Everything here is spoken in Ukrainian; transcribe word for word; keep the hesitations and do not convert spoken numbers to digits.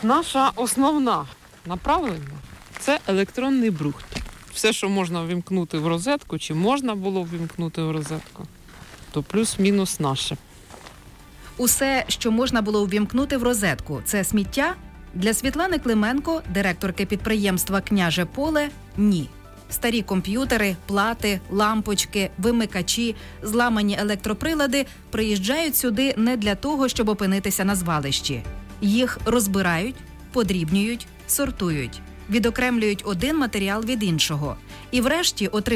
Наша основна направлення – це електронний брухт. Все, що можна ввімкнути в розетку, чи можна було ввімкнути в розетку, то плюс-мінус наше. Усе, що можна було увімкнути в розетку – це сміття? Для Світлани Клименко, директорки підприємства «Княже Поле» – ні. Старі комп'ютери, плати, лампочки, вимикачі, зламані електроприлади приїжджають сюди не для того, щоб опинитися на звалищі. Їх розбирають, подрібнюють, сортують, відокремлюють один матеріал від іншого і врешті отримують